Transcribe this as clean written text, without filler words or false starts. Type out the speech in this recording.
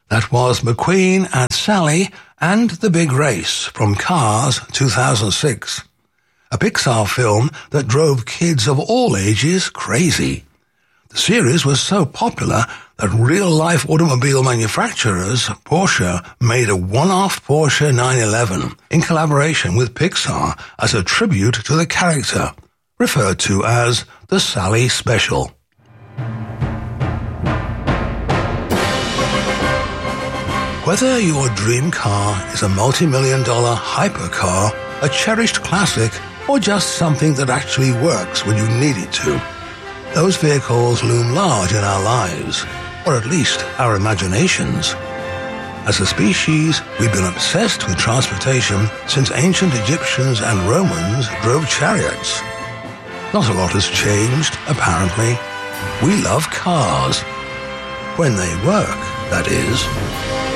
That was McQueen and Sally and The Big Race from Cars 2006, a Pixar film that drove kids of all ages crazy. The series was so popular that real-life automobile manufacturers, Porsche, made a one-off Porsche 911 in collaboration with Pixar as a tribute to the character, referred to as the Sally Special. Whether your dream car is a multi-million-dollar hypercar, a cherished classic, or just something that actually works when you need it to, those vehicles loom large in our lives, or at least our imaginations. As a species, we've been obsessed with transportation since ancient Egyptians and Romans drove chariots. Not a lot has changed, apparently. We love cars. When they work, that is.